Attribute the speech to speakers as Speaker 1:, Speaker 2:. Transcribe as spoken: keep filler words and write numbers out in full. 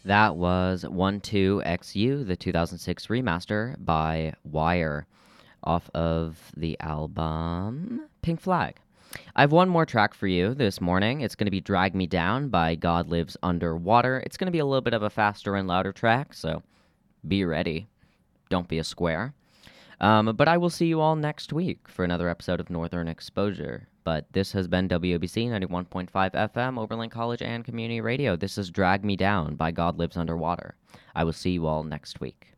Speaker 1: That was one two X U, the two thousand six remaster by Wire, off of the album Pink Flag. I have one more track for you this morning. It's going to be Drag Me Down by God Lives Underwater. It's going to be a little bit of a faster and louder track, so be ready. Don't be a square. Um, but I will see you all next week for another episode of Northern Exposure. But this has been W O B C ninety-one point five F M, Oberlin College and Community Radio. This is Drag Me Down by God Lives Underwater. I will see you all next week.